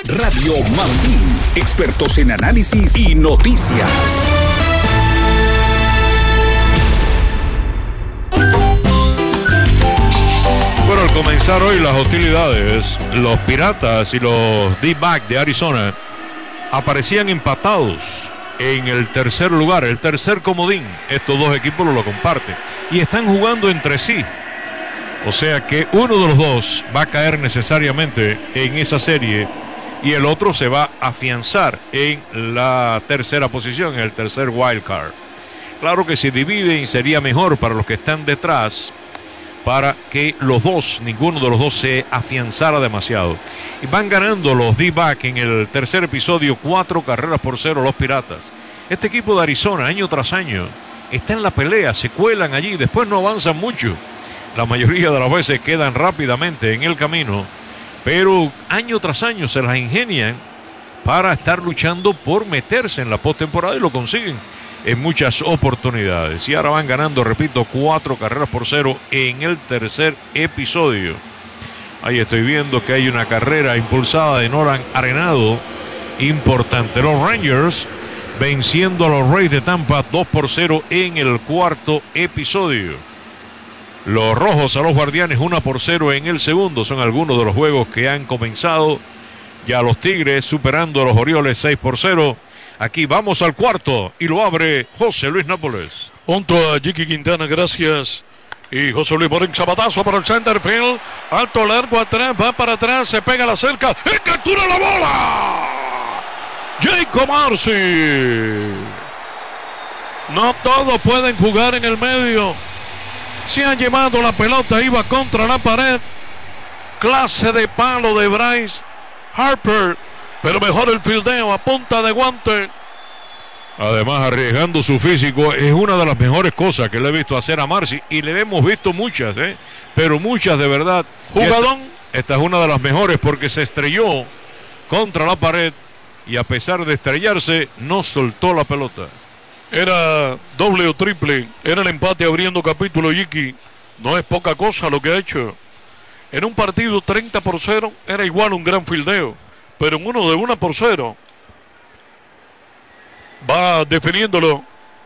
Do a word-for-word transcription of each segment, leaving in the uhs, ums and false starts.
Radio Mambí, expertos en análisis y noticias. Bueno, al comenzar hoy las hostilidades, los Piratas y los D-Backs de Arizona aparecían empatados en el tercer lugar, el tercer comodín. Estos dos equipos lo, lo comparten y están jugando entre sí. O sea que uno de los dos va a caer necesariamente en esa serie y el otro se va a afianzar en la tercera posición, en el tercer wild card. Claro que si dividen sería mejor para los que están detrás, para que los dos, ninguno de los dos se afianzara demasiado. Y van ganando los D-Backs en el tercer episodio, cuatro carreras por cero los Piratas. Este equipo de Arizona, año tras año, está en la pelea, se cuelan allí, después no avanzan mucho. La mayoría de las veces quedan rápidamente en el camino, pero año tras año se las ingenian para estar luchando por meterse en la postemporada y lo consiguen en muchas oportunidades. Y ahora van ganando, repito, cuatro carreras por cero en el tercer episodio. Ahí estoy viendo que hay una carrera impulsada de Nolan Arenado importante. Los Rangers venciendo a los Rays de Tampa dos por cero en el cuarto episodio. Los Rojos a los Guardianes uno por cero en el segundo. Son algunos de los juegos que han comenzado. Ya los Tigres superando a los Orioles seis por cero. Aquí vamos al cuarto y lo abre José Luis Nápoles. Junto a Jiki Quintana, gracias. Y José Luis Morín, zapatazo para el center field. Alto, largo, atrás, va para atrás, se pega a la cerca y captura la bola. Jacob Arce. No todos pueden jugar en el medio. Se han llevado la pelota, iba contra la pared. Clase de palo de Bryce Harper. Pero mejor el fildeo a punta de guante. Además, arriesgando su físico, es una de las mejores cosas que le he visto hacer a Marcy. Y le hemos visto muchas, ¿eh? Pero muchas de verdad. Jugadón. Esta, esta es una de las mejores porque se estrelló contra la pared. Y a pesar de estrellarse, no soltó la pelota. Era doble o triple. Era el empate abriendo capítulo, Jiki. No es poca cosa lo que ha hecho. En un partido treinta por cero era igual un gran fildeo. Pero en uno de una por cero va definiéndolo.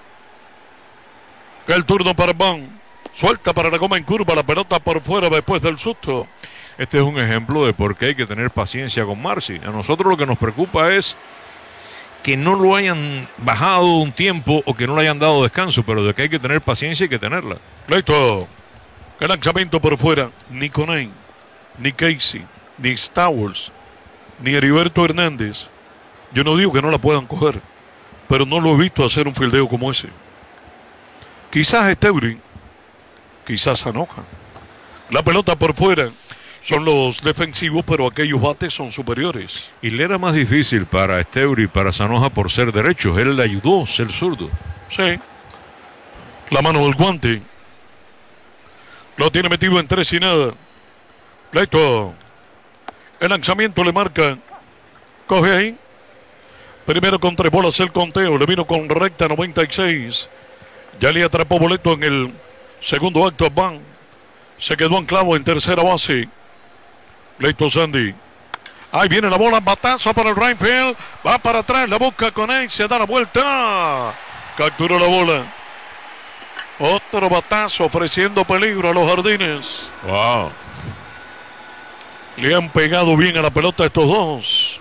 El turno para Bond. Suelta para la goma en curva, la pelota por fuera después del susto. Este es un ejemplo de por qué hay que tener paciencia con Marcy. A nosotros lo que nos preocupa es que no lo hayan bajado un tiempo o que no le hayan dado descanso, pero de que hay que tener paciencia y que tenerla. Listo. El lanzamiento por fuera. Ni Coney, ni Casey, ni Stowers, ni Heriberto Hernández. Yo no digo que no la puedan coger, pero no lo he visto hacer un fildeo como ese. Quizás Esteury, quizás Sanoja. La pelota por fuera. Son los defensivos, pero aquellos bates son superiores. Y le era más difícil para Esteury y para Sanoja por ser derechos. Él le ayudó a ser zurdo. Sí. La mano del guante. Lo tiene metido en tres y nada. Listo. El lanzamiento le marca. Coge ahí. Primero con tres bolas el conteo. Le vino con recta noventa y seis. Ya le atrapó boleto en el segundo acto. Van. Se quedó anclado en tercera base. Listo, Sandy. Ahí viene la bola. Batazo para el right field. Va para atrás. La busca con él. Se da la vuelta. Capturó la bola. Otro batazo ofreciendo peligro a los Jardines. Wow. Le han pegado bien a la pelota estos dos.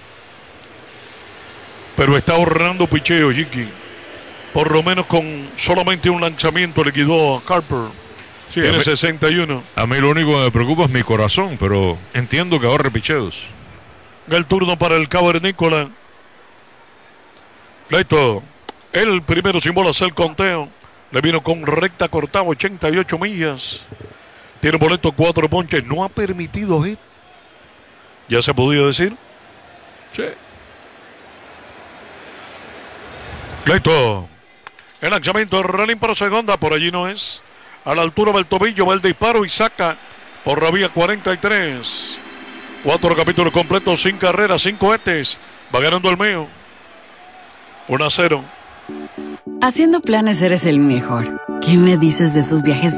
Pero está ahorrando picheo, Jiki. Por lo menos con solamente un lanzamiento le quedó a Harper. Sí, tiene a mí, sesenta y uno. A mí lo único que me preocupa es mi corazón, pero entiendo que ahorre picheos. El turno para el cavernícola. Listo. El primero sin bolas el conteo. Le vino con recta cortada, ochenta y ocho millas. Tiene boleto, cuatro ponches. No ha permitido hit. ¿Ya se podía decir? Sí. Listo. El lanzamiento de Relín para segunda. Por allí no es. A la altura del tobillo va el disparo y saca por la vía cuarenta y tres. Cuatro capítulos completos, sin carreras, sin cohetes. Va ganando el mío. uno a cero. Haciendo planes eres el mejor. ¿Qué me dices de esos viajes